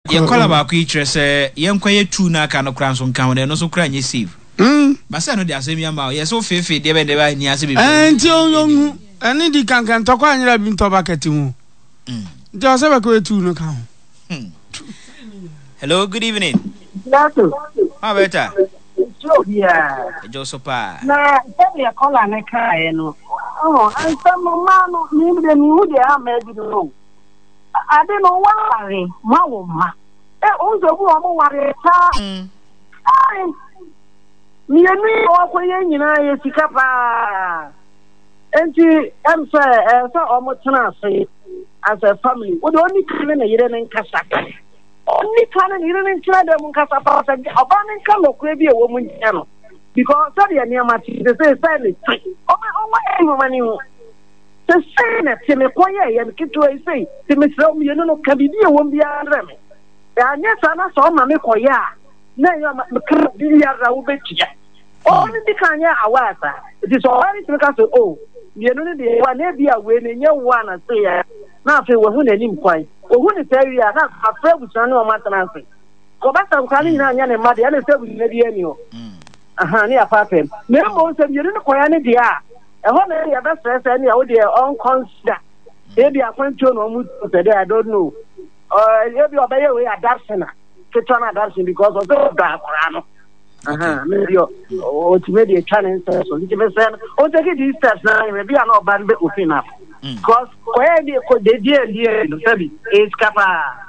Yen kola ba ku itre se yen kwaye tu na aka no kra nso nka ho no so kra nye save. Basa no de asemi ama ye so fefe de be de ba ni ase be. Enti onyu ani di kankan to kwa anyira bi nto bucket hu. Nti o se be ko tu no ka ho. Hello, good evening. Doctor. How better? Yeah. Josepa. Na tell your caller na kai no. Oh, and some man no me de ni hu de am e bi no. I don't know why. Ma wo ma. O zo bu o ware ta. Ai. Mi eni o ko ye nyina ye sika pa. Enti am say so o mo tena say as a family. Wo do ni kan na yire na nkasa. Only can and you didn't try them Casapa and abandoning color could be a woman channel. Because sorry, near my they say silent. Oh, my money. The same at Timequay and keep to a say, Timmy, you know, can be a woman be a remy. And yes, I saw my Mekoya. No, you're a bit. Only the Kanya Awasa. It is already because of you know, the one be a winning your one and say, now if you were winning quite. Who is area that a friend with no matter? Go back to Kalina and Madi and say with Mediano. Near Papa. No more than you didn't quite any dear. A whole area best friends any of their own consider. Maybe a point to no today, I don't know. Or maybe a better way at Darsena. Kitana dancing because of the dark. Maybe maybe a challenge. So you can say, oh, take it these steps now, maybe I'm not bad with enough. Because where they dear is Kappa.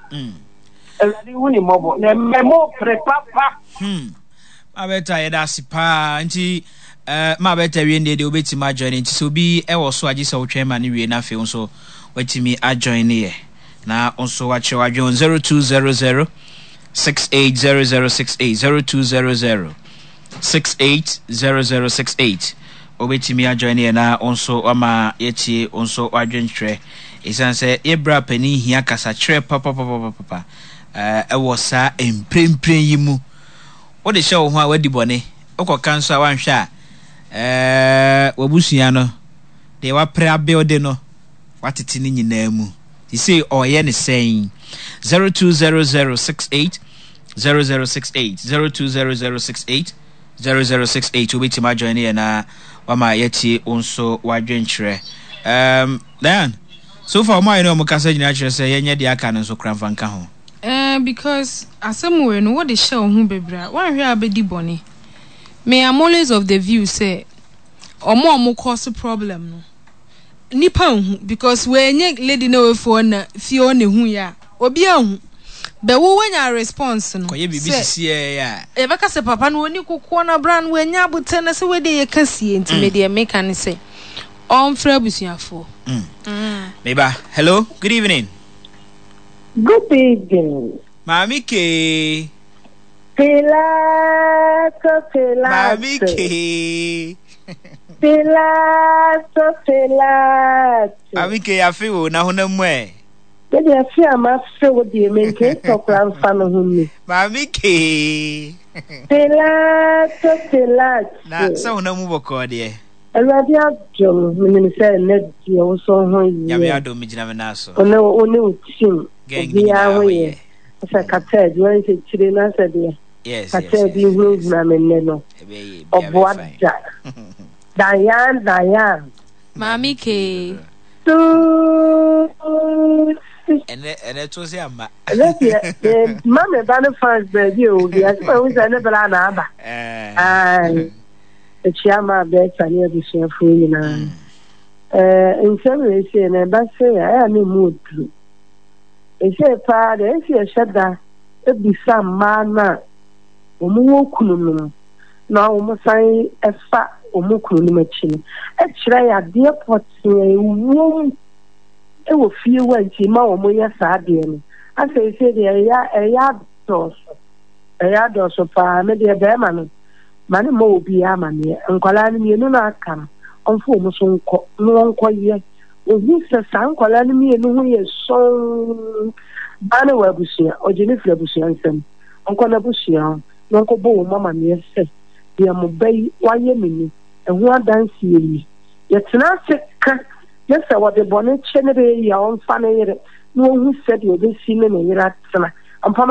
Memo prepapa. I better Edasipa, and my better in the obeti my joining to be also I just saw chairman in a film so waiting me I join here. Now also watch your join 0200 680068 0200 680068. Obetimi ajoine na onso ama yetie onso adwentre isan se ebra pani hia kasa kire papa ewo sa emprempren yimu wo de show ho a wadi bone okoka nso a wanhwa wabusua no de wa pre abuild no watete ni nyina mu you say oye ne sen 020068 0068 020068 0068 obetimi ajoine na wama yeti onso wadwenkyere Dan so far my no mukasa nyina kyere say yenye de aka no so kramfanka ho because asemwe no what the show hu bebra wan hwe abedi boni me am always of the view say omo cause problem no nipa hu because we nye lady na we for na fie ne hu ya obi ahu be wo wanya response no koye BBC ya e beka se papa no oni kokko na brand we nya abute na se we de ye kasie ntime de make an say on fra busuafo meba hello good evening. Good evening. Mami K. Pilato. Mami K. Pilato. Mami K afiwo na ho na mu e. Dey afia ma fewo de menke to kran fa no hu mi. Mami K. Pilato. Na sa ho na mu boko de. Already adom me say net di o so ho yi. Ya me adom me gina me na so. One utim. Gengia we. Sa kated when say chire na say de. Yes. Kated bi hu na me ne no. Oboada. Dayan. Mami K. Ene to say ama. Mama ba no fans baby o bi as we say ne bla na aba. The chairman bets and near the chef in some way, say, and but say, I am in mood. They say, Father, if you shut that, it be some man, Umukunum. Now, almost I a fat Umukunum machine. Actually, at the airport, a woman, it will feel when she more moya sardine. I say, a yard door, so far, maybe a bearman. Mani mo bi amane nkwala ni enu na aka onfo mo so nko no nko ye ohu se san nkwala ni enu hu ye so bana wa busia ojini fle busia nsem onko na busia no nko bo mama me se ye mo bai waye mini ehu adansi yi ye tena se ka ye se wo de bone chenebe ya onfa na yere no ohu se de obi si ne yira tena